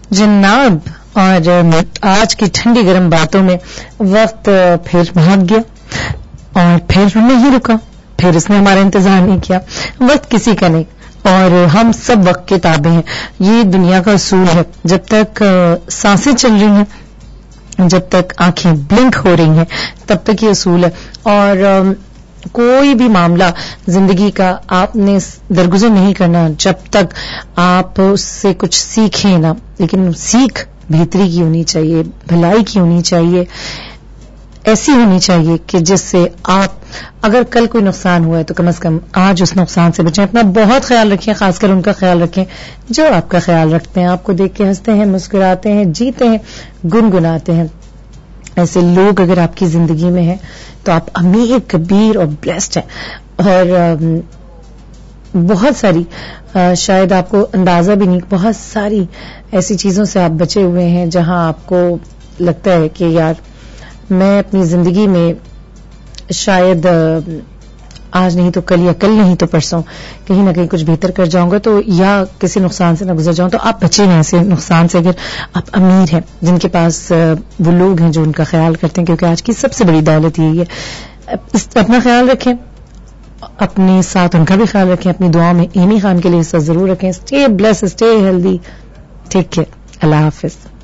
जनाब, और आज की ठंडी गर्म बातों में वक्त फिर भाग गया और फिर नहीं रुका, फिर उसने हमारा इंतजार नहीं किया। वक्त किसी का नहीं और हम सब वक्त के ताबे हैं। ये दुनिया का असूल है। जब तक सांसें चल रही हैं, जब तक आंखें ब्लिंक हो रही हैं, तब तक ये असूल है। और कोई भी मामला जिंदगी का आपने दरगुजर नहीं करना जब तक आप उससे कुछ सीखें ना। लेकिन सीख बेहतरी की होनी चाहिए, भलाई की होनी चाहिए, ऐसी होनी चाहिए कि जिससे आप, अगर कल कोई नुकसान हुआ है तो कम से कम आज उस नुकसान से बचें। अपना बहुत ख्याल रखें, खासकर उनका ख्याल रखें जो आपका ख्याल रखते हैं, आपको देख के हंसते हैं, मुस्कुराते हैं, जीते हैं, गुनगुनाते हैं। ऐसे लोग अगर आपकी जिंदगी में हैं तो आप अमीर, कबीर और ब्लेस्ड हैं। और बहुत सारी शायद आपको अंदाजा भी नहीं, बहुत सारी ऐसी चीजों से आप बचे हुए हैं जहां आपको लगता है कि यार मैं अपनी जिंदगी में शायद आज नहीं तो कल, या कल नहीं तो परसों कहीं ना कहीं कुछ बेहतर कर जाऊंगा, तो या किसी नुकसान से ना गुजर जाऊं। तो आप बचे हैं ऐसे नुकसान से अगर आप अमीर हैं, जिनके पास वो लोग हैं जो उनका ख्याल करते हैं, क्योंकि आज की सबसे बड़ी दौलत यही है। अपना ख्याल रखें, अपने साथ उनका भी ख्याल रखें। अपनी दुआ में एमी खान के लिए हिस्सा जरूर रखें। Stay blessed, stay healthy, take care, अल्लाह हाफिज।